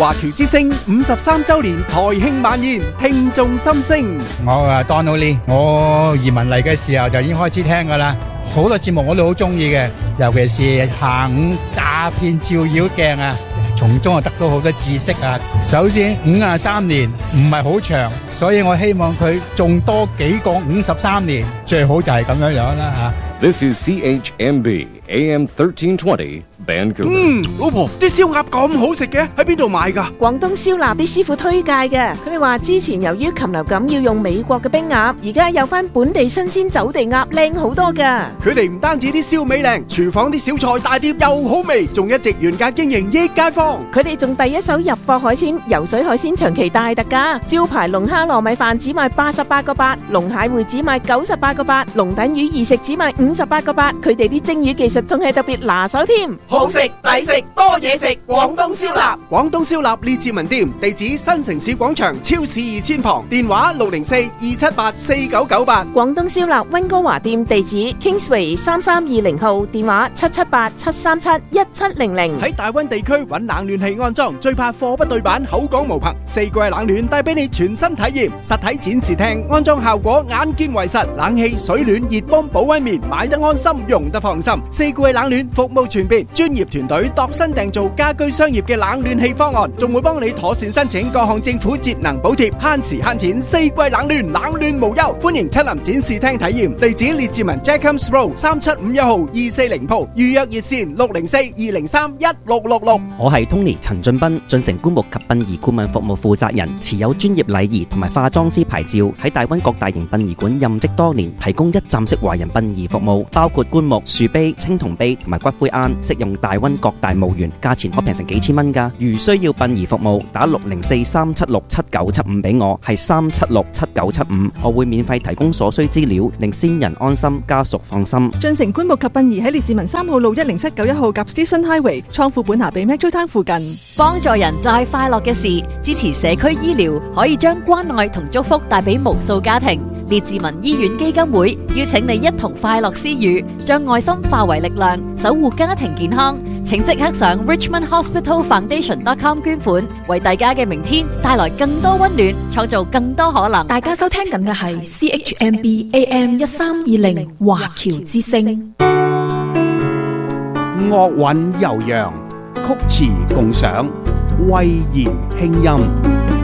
華僑之聲53週年台慶晚宴，聽眾心聲。 我Donald Lee， 我移民嚟嘅時候就已經開始聽㗎啦，好多節目我都好中意嘅，尤其是下午詐騙照妖鏡啊，從中得到好多知識啊。首先53年唔係好長，所以我希望佢仲多幾個53年，最好就係咁樣樣啦嚇。 This is CHMB AM 1320 Vancouver。 老婆，啲燒鴨咁好食嘅，喺邊度買㗎？ 廣東燒臘啲師傅推介嘅，佢哋話之前由於禽流感要用美國嘅冰鴨，而家有翻本地新鮮走地鴨靚好多㗎。 佢哋唔單止啲燒味靚，廚房啲小菜大碟又好味，仲一直原價經營益街坊。 佢哋仲第一手入貨海鮮，游水海鮮長期大特價，招牌龍蝦糯米飯只賣88個8，龍蟹會只賣98個8，龍躉魚二食只賣58個8。佢哋啲蒸魚技術仲係特別拿手添。 好食抵食多嘢食，廣東燒臘。廣東燒臘列治文店，地址新城市廣場超市2000旁，電話604-278-4998。 廣東燒臘溫哥華店地址 Kingsway 3320號，電話778-737-1700。 喺大溫地區揾冷暖氣安裝，最怕貨不對版，口講無憑。四季冷暖帶俾你全新體驗，實體展示廳安裝效果眼見為實，冷氣、水暖、熱泵、保溫棉，買得安心，用得放心。四季冷暖服務全面，專業團隊度身訂造家居商業嘅冷暖氣方案，仲會幫你妥善申請各項政府節能補貼，慳時慳錢。四季冷暖，冷暖無憂。歡迎親臨展示廳體驗，地址列治文 Jacobs Road 3751號240鋪，預約熱線604-203-1666。 我係 Tony 陳俊斌，進城棺木及殯儀顧問服務負責人，持有專業禮儀同埋化妝師牌照，喺大溫各大型殯儀館任職多年，提供一站式華人殯儀服務，包括棺木、樹碑、青銅碑同埋骨灰罌，適用大溫各大墓園，價錢可平成幾千蚊㗎。如需要殯儀服務，打604-376-7975俾我，係376-7975，我會免費提供所需資料，令先人安心，家屬放心。 進城棺木及殯儀喺列治文3號路10791號及 Station Highway 倉庫本下比 Metro Town 附近。 幫助人就係快樂嘅事，支持社區醫療，可以將關愛同祝福帶俾無數家庭。列治文醫院基金會邀請你一同快樂施予，將愛心化為力量，守護家庭健康。請即刻上 richmondhospitalfoundation.com 捐款，為大家嘅明天帶來更多溫暖，創造更多可能。 大家收聽緊嘅係 CHMB AM 1320華僑之聲。 樂韻悠揚，曲詞共賞，慧言輕音。